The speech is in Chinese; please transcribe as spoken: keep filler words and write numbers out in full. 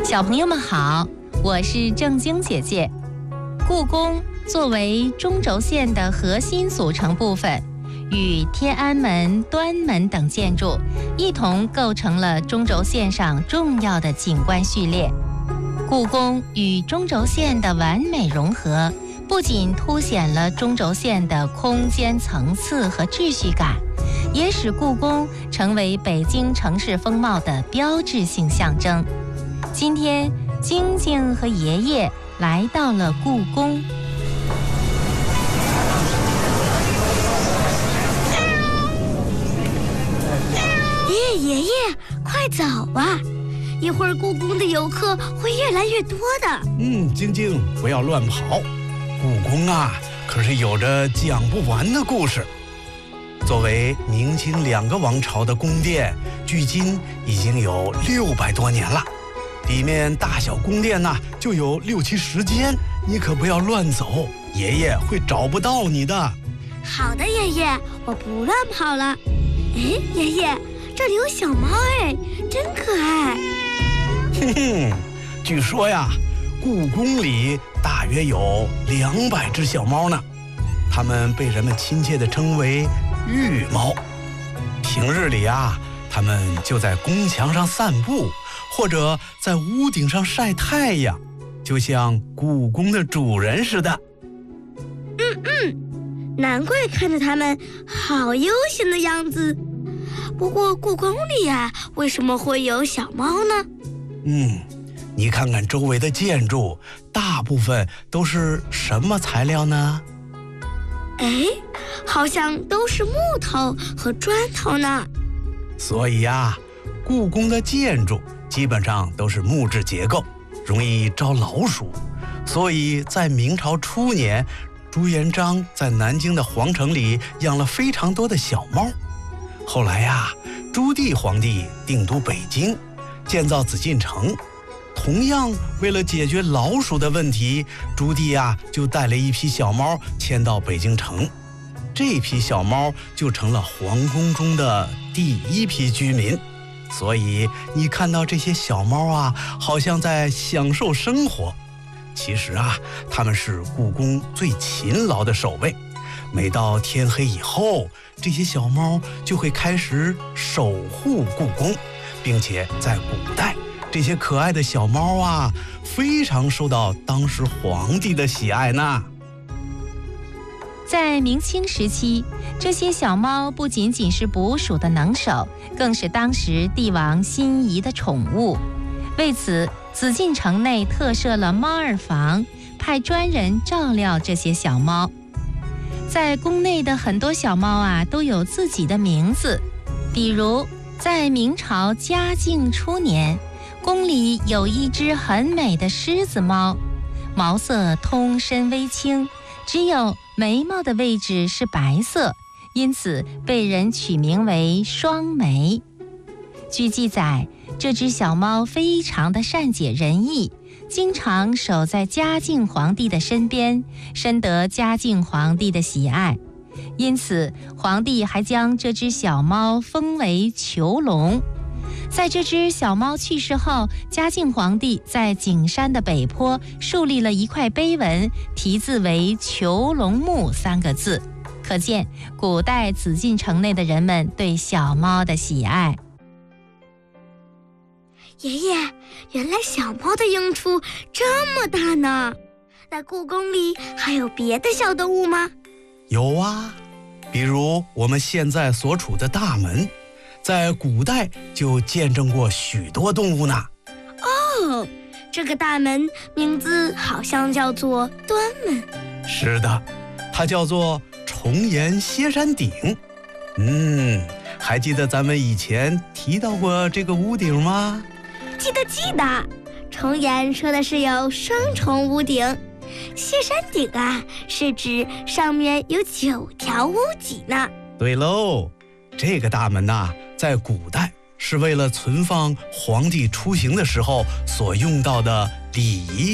小朋友们好，我是正晶姐姐。故宫作为中轴线的核心组成部分，与天安门、端门等建筑一同构成了中轴线上重要的景观序列。故宫与中轴线的完美融合，不仅凸显了中轴线的空间层次和秩序感，也使故宫成为北京城市风貌的标志性象征。今天，晶晶和爷爷来到了故宫。 爷爷爷爷，快走吧！一会儿故宫的游客会越来越多的。 嗯，晶晶，不要乱跑。故宫啊，可是有着讲不完的故事。作为明清两个王朝的宫殿，距今已经有六百多年了。里面大小宫殿呢，就有六七十间，你可不要乱走，爷爷会找不到你的。 好的，爷爷，我不乱跑了。哎，爷爷，这里有小猫哎，真可爱。 哼哼，据说呀，故宫里大约有两百只小猫呢，它们被人们亲切地称为玉猫。平日里啊，它们就在宫墙上散步，或者在屋顶上晒太阳，就像故宫的主人似的。 嗯嗯，难怪看着它们好悠闲的样子。不过故宫里啊，为什么会有小猫呢？ 嗯，你看看周围的建筑，大部分都是什么材料呢？ 哎，好像都是木头和砖头呢。 所以呀，故宫的建筑基本上都是木质结构，容易招老鼠。所以在明朝初年，朱元璋在南京的皇城里养了非常多的小猫。后来呀，朱棣皇帝定都北京，建造紫禁城。同样为了解决老鼠的问题，朱棣啊就带了一批小猫迁到北京城。这批小猫就成了皇宫中的第一批居民。所以你看到这些小猫啊，好像在享受生活。其实啊，它们是故宫最勤劳的守卫。每到天黑以后，这些小猫就会开始守护故宫，并且在古代，这些可爱的小猫啊，非常受到当时皇帝的喜爱呢。 在明清时期，这些小猫不仅仅是捕鼠的能手，更是当时帝王心仪的宠物。为此，紫禁城内特设了猫儿房，派专人照料这些小猫。在宫内的很多小猫啊，都有自己的名字。比如，在明朝嘉靖初年，宫里有一只很美的狮子猫，毛色通身微青，只有眉毛的位置是白色，因此被人取名为双眉。据记载，这只小猫非常的善解人意，经常守在嘉靖皇帝的身边，深得嘉靖皇帝的喜爱。因此，皇帝还将这只小猫封为囚龙。在这只小猫去世后，嘉靖皇帝在景山的北坡树立了一块碑文，题字为“囚龙墓”三个字，可见古代紫禁城内的人们对小猫的喜爱。 爷爷，原来小猫的用处这么大呢。那故宫里还有别的小动物吗？ 有啊，比如我们现在所处的大门，在古代就见证过许多动物呢。 哦，这个大门名字好像叫做端门。 是的，它叫做重檐歇山顶。嗯，还记得咱们以前提到过这个屋顶吗？ 记得记得，重檐说的是有双重屋顶，歇山顶啊是指上面有九条屋脊呢。 对喽，这个大门呐，在古代是为了存放皇帝出行的时候所用到的礼仪